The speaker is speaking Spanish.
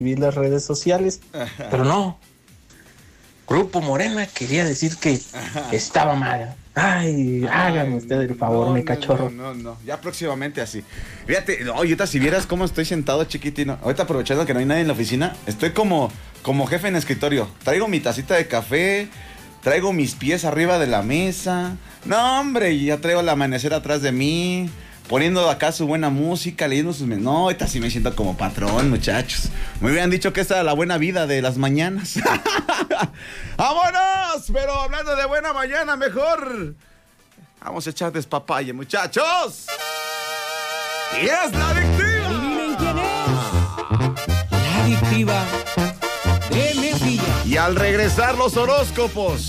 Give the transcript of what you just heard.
vi las redes sociales, pero no. Grupo Morena quería decir que estaba mal. Ay, háganme usted el favor, no, mi cachorro. No, ya próximamente así. Fíjate, oye, ahorita si vieras cómo estoy sentado, chiquitino. Ahorita aprovechando que no hay nadie en la oficina, estoy como jefe en escritorio. Traigo mi tacita de café, traigo mis pies arriba de la mesa. No, hombre, ya traigo el amanecer atrás de mí, poniendo acá su buena música, leyendo sus... No, ahorita sí me siento como patrón, muchachos. Me hubieran dicho que esta era la buena vida de las mañanas. ¡Vámonos! Pero hablando de buena mañana, mejor vamos a echar despapalle, muchachos. ¡Y es la adictiva! ¿Adivinen quién es? La adictiva de Mesilla. Y al regresar los horóscopos,